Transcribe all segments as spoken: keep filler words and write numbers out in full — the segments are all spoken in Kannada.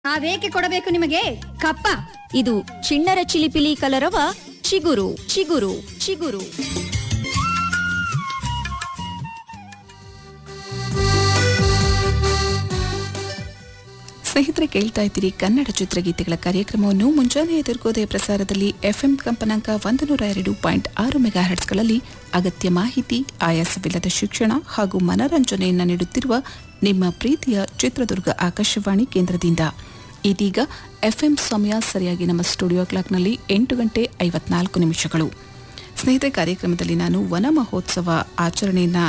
ನಾವೇಕೆ ಕೊಡಬೇಕು ನಿಮಗೆ ಕಪ್ಪ? ಇದು ಚಿಣ್ಣರ ಚಿಲಿಪಿಲಿ ಕಲರವ ಚಿಗುರು ಚಿಗುರು ಚಿಗುರು. ಸ್ನೇಹಿತರೆ, ಕೇಳ್ತಾ ಇದ್ದೀರಿ ಕನ್ನಡ ಚಿತ್ರಗೀತೆಗಳ ಕಾರ್ಯಕ್ರಮವನ್ನು. ಮುಂಜಾನೆ ಎದುರ್ಗೋದಯ ಪ್ರಸಾರದಲ್ಲಿ ಎಫ್ಎಂ ಕಂಪನಾಂಕ ಒಂದು ನೂರ ಎರಡು ಪಾಯಿಂಟ್ ಆರು ಮೆಗಾ ಹರ್ಟ್ಸ್ಗಳಲ್ಲಿ ಅಗತ್ಯ ಮಾಹಿತಿ, ಆಯಾಸವಿಲ್ಲದ ಶಿಕ್ಷಣ ಹಾಗೂ ಮನರಂಜನೆಯನ್ನು ನೀಡುತ್ತಿರುವ ನಿಮ್ಮ ಪ್ರೀತಿಯ ಚಿತ್ರದುರ್ಗ ಆಕಾಶವಾಣಿ ಕೇಂದ್ರದಿಂದ ಇದೀಗ ಎಫ್ಎಂ ಸಮಯ ಸರಿಯಾಗಿ ನಮ್ಮ ಸ್ಟುಡಿಯೋ ಕ್ಲಾಕ್ನಲ್ಲಿ ಎಂಟು ಗಂಟೆ ಐವತ್ನಾಲ್ಕು ನಿಮಿಷಗಳು. ಸ್ನೇಹಿತರೆ, ಕಾರ್ಯಕ್ರಮದಲ್ಲಿ ನಾನು ವನ ಮಹೋತ್ಸವ ಆಚರಣೆಯನ್ನು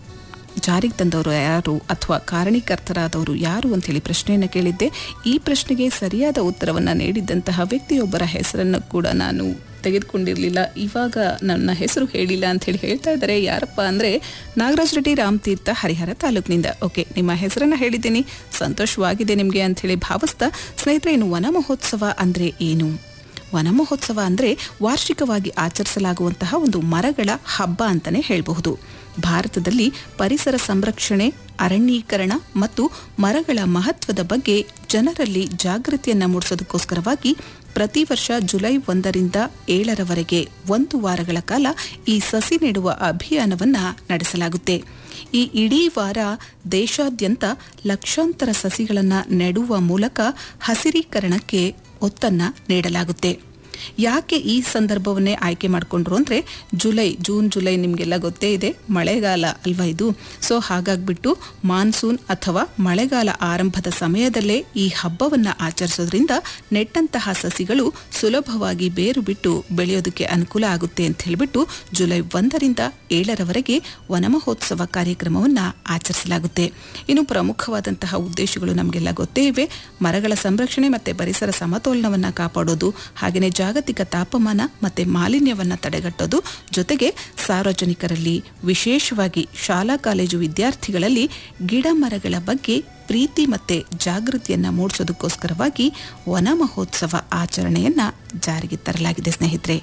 ಜಾರಿಗೆ ತಂದವರು ಯಾರು ಅಥವಾ ಕಾರಣೀಕರ್ತರಾದವರು ಯಾರು ಅಂಥೇಳಿ ಪ್ರಶ್ನೆಯನ್ನು ಕೇಳಿದ್ದೆ. ಈ ಪ್ರಶ್ನೆಗೆ ಸರಿಯಾದ ಉತ್ತರವನ್ನು ನೀಡಿದ್ದಂತಹ ವ್ಯಕ್ತಿಯೊಬ್ಬರ ಹೆಸರನ್ನು ಕೂಡ ನಾನು ತೆಗೆದುಕೊಂಡಿರಲಿಲ್ಲ. ಇವಾಗ ನನ್ನ ಹೆಸರು ಹೇಳಿಲ್ಲ ಅಂಥೇಳಿ ಹೇಳ್ತಾ ಇದ್ದಾರೆ. ಯಾರಪ್ಪ ಅಂದರೆ ನಾಗರಾಜ್ ರೆಡ್ಡಿ ರಾಮತೀರ್ಥ, ಹರಿಹರ ತಾಲೂಕಿನಿಂದ. ಓಕೆ, ನಿಮ್ಮ ಹೆಸರನ್ನು ಹೇಳಿದ್ದೀನಿ, ಸಂತೋಷವಾಗಿದೆ ನಿಮಗೆ ಅಂಥೇಳಿ ಭಾವಿಸ್ತಾ, ಸ್ನೇಹಿತರೆ, ಇನ್ನು ವನ ಮಹೋತ್ಸವ ಅಂದರೆ ಏನು? ವನ ಮಹೋತ್ಸವ ಅಂದರೆ ವಾರ್ಷಿಕವಾಗಿ ಆಚರಿಸಲಾಗುವಂತಹ ಒಂದು ಮರಗಳ ಹಬ್ಬ ಅಂತಲೇ ಹೇಳಬಹುದು. ಭಾರತದಲ್ಲಿ ಪರಿಸರ ಸಂರಕ್ಷಣೆ, ಅರಣ್ಯೀಕರಣ ಮತ್ತು ಮರಗಳ ಮಹತ್ವದ ಬಗ್ಗೆ ಜನರಲ್ಲಿ ಜಾಗೃತಿಯನ್ನು ಮೂಡಿಸೋದಕ್ಕೋಸ್ಕರವಾಗಿ ಪ್ರತಿ ವರ್ಷ ಜುಲೈ ಒಂದರಿಂದ ಏಳರವರೆಗೆ ಒಂದು ವಾರಗಳ ಕಾಲ ಈ ಸಸಿ ನೆಡುವ ಅಭಿಯಾನವನ್ನು ನಡೆಸಲಾಗುತ್ತೆ. ಈ ಇಡೀ ವಾರ ದೇಶಾದ್ಯಂತ ಲಕ್ಷಾಂತರ ಸಸಿಗಳನ್ನು ನೆಡುವ ಮೂಲಕ ಹಸಿರೀಕರಣಕ್ಕೆ ಒತ್ತನ್ನು ನೀಡಲಾಗುತ್ತೆ. ಯಾಕೆ ಈ ಸಂದರ್ಭವನ್ನೇ ಆಯ್ಕೆ ಮಾಡಿಕೊಂಡ್ರು ಅಂದರೆ, ಜುಲೈ ಜೂನ್ ಜುಲೈ ನಿಮಗೆಲ್ಲ ಗೊತ್ತೇ ಇದೆ, ಮಳೆಗಾಲ ಅಲ್ವಾ ಇದು. ಸೊ ಹಾಗಾಗ್ಬಿಟ್ಟು ಮಾನ್ಸೂನ್ ಅಥವಾ ಮಳೆಗಾಲ ಆರಂಭದ ಸಮಯದಲ್ಲೇ ಈ ಹಬ್ಬವನ್ನು ಆಚರಿಸೋದ್ರಿಂದ ನೆಟ್ಟಂತಹ ಸಸಿಗಳು ಸುಲಭವಾಗಿ ಬೇರು ಬಿಟ್ಟು ಬೆಳೆಯೋದಕ್ಕೆ ಅನುಕೂಲ ಆಗುತ್ತೆ ಅಂತ ಹೇಳಿಬಿಟ್ಟು ಜುಲೈ ಒಂದರಿಂದ ಏಳರವರೆಗೆ ವನಮಹೋತ್ಸವ ಕಾರ್ಯಕ್ರಮವನ್ನು ಆಚರಿಸಲಾಗುತ್ತೆ. ಇನ್ನು ಪ್ರಮುಖವಾದಂತಹ ಉದ್ದೇಶಗಳು ನಮಗೆಲ್ಲ ಗೊತ್ತೇ ಇವೆ. ಮರಗಳ ಸಂರಕ್ಷಣೆ ಮತ್ತು ಪರಿಸರ ಸಮತೋಲನವನ್ನು ಕಾಪಾಡೋದು, ಹಾಗೆಯೇ ಜಾಗತಿಕ ತಾಪಮಾನ ಮತ್ತು ಮಾಲಿನ್ಯವನ್ನು ತಡೆಗಟ್ಟೋದು, ಜೊತೆಗೆ ಸಾರ್ವಜನಿಕರಲ್ಲಿ ವಿಶೇಷವಾಗಿ ಶಾಲಾ ಕಾಲೇಜು ವಿದ್ಯಾರ್ಥಿಗಳಲ್ಲಿ ಗಿಡ ಮರಗಳ ಬಗ್ಗೆ ಪ್ರೀತಿ ಮತ್ತು ಜಾಗೃತಿಯನ್ನು ಮೂಡಿಸೋದಕ್ಕೋಸ್ಕರವಾಗಿ ವನ ಮಹೋತ್ಸವ ಆಚರಣೆಯನ್ನು ಜಾರಿಗೆ ತರಲಾಗಿದೆ. ಸ್ನೇಹಿತರೆ,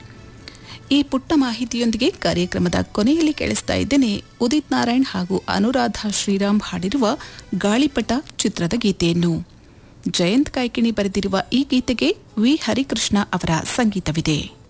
ಈ ಪುಟ್ಟ ಮಾಹಿತಿಯೊಂದಿಗೆ ಕಾರ್ಯಕ್ರಮದ ಕೊನೆಯಲ್ಲಿ ಕೇಳಿಸ್ತಾ ಇದ್ದೇನೆ ಉದಿತ್ ನಾರಾಯಣ್ ಹಾಗೂ ಅನುರಾಧ ಶ್ರೀರಾಮ್ ಹಾಡಿರುವ ಗಾಳಿಪಟ ಚಿತ್ರದ ಗೀತೆಯನ್ನು. ಜಯಂತ್ ಕಾಯ್ಕಿಣಿ ಬರೆದಿರುವ ಈ ಗೀತೆಗೆ ವಿ ಹರಿಕೃಷ್ಣ ಅವರ ಸಂಗೀತವಿದೆ.